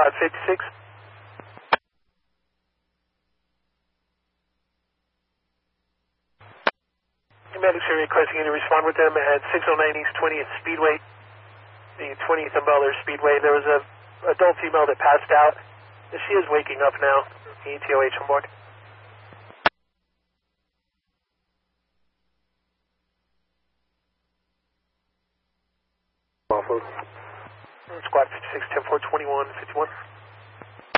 Squad 56. Medics are requesting you to respond with them at 609 East 20th Speedway, the 20th and Butler Speedway. There was a adult female that passed out. She is waking up now. ETOH on board. Squad 56, 10-4, 21, 51.